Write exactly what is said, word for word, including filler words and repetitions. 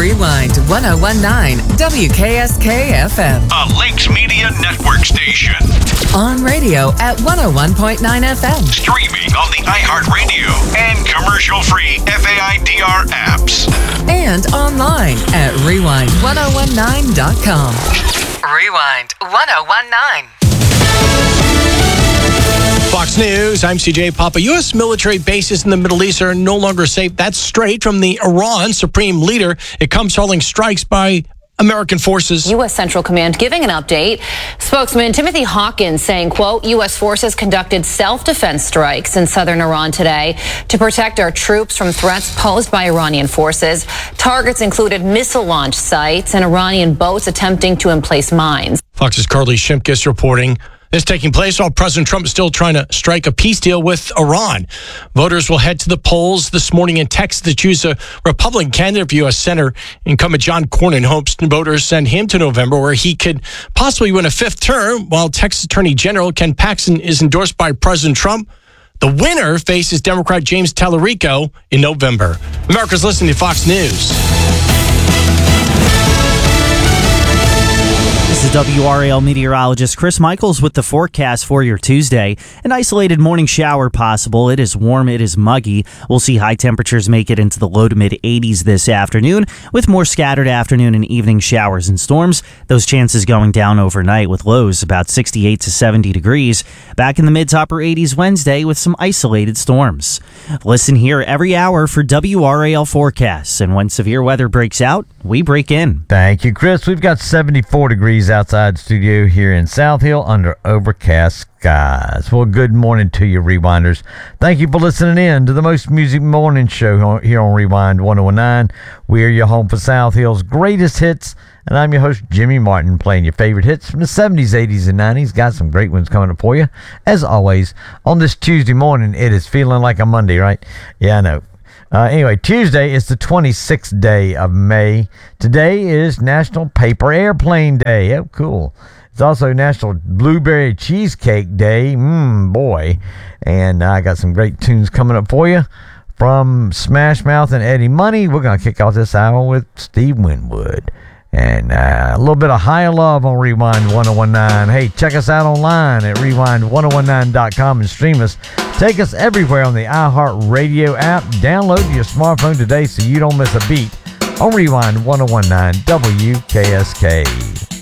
Rewind ten nineteen W K S K F M. A Lakes Media Network station. On radio at one oh one point nine F M. Streaming on the iHeartRadio and commercial-free F A I D R apps. And online at rewind ten nineteen dot com. Rewind ten nineteen. Fox News, I'm C J Papa. U S military bases in the Middle East are no longer safe. That's straight from the Iran Supreme Leader. It comes following strikes by American forces. U S Central Command giving an update. Spokesman Timothy Hawkins saying, quote, U S forces conducted self-defense strikes in southern Iran today to protect our troops from threats posed by Iranian forces. Targets included missile launch sites and Iranian boats attempting to emplace mines. Fox's Carly Shimkus reporting. This taking place while President Trump is still trying to strike a peace deal with Iran. Voters will head to the polls this morning in Texas to choose a Republican candidate for U S Senator. Incumbent John Cornyn hopes voters send him to November, where he could possibly win a fifth term, while Texas Attorney General Ken Paxton is endorsed by President Trump. The winner faces Democrat James Tallarico in November. America's listening to Fox News. This is W R A L meteorologist Chris Michaels with the forecast for your Tuesday. An isolated morning shower possible. It is warm. It is muggy. We'll see high temperatures make it into the low to mid eighties this afternoon, with more scattered afternoon and evening showers and storms. Those chances going down overnight with lows about sixty-eight to seventy degrees. Back in the mid to upper eighties Wednesday with some isolated storms. Listen here every hour for W R A L forecasts. And when severe weather breaks out, we break in. Thank you, Chris. We've got seventy-four degrees outside studio here in South Hill under overcast skies. Well, good morning to you, Rewinders. Thank you for listening in to the most music morning show here on Rewind ten nineteen. We are your home for South Hill's greatest hits, and I'm your host, Jimmy Martin, playing your favorite hits from the seventies, eighties, and nineties. Got some great ones coming up for you. As always, on this Tuesday morning, it is feeling like a Monday, right? Yeah, I know. Uh, anyway, Tuesday is the twenty-sixth day of May. Today is National Paper Airplane Day. Oh, cool. It's also National Blueberry Cheesecake Day. Mmm, boy. And I got some great tunes coming up for you from Smash Mouth and Eddie Money. We're going to kick off this hour with Steve Winwood. And uh, a little bit of higher love on Rewind ten nineteen. Hey, check us out online at rewind ten nineteen dot com and stream us. Take us everywhere on the iHeartRadio app. Download to your smartphone today so you don't miss a beat on Rewind ten nineteen W K S K.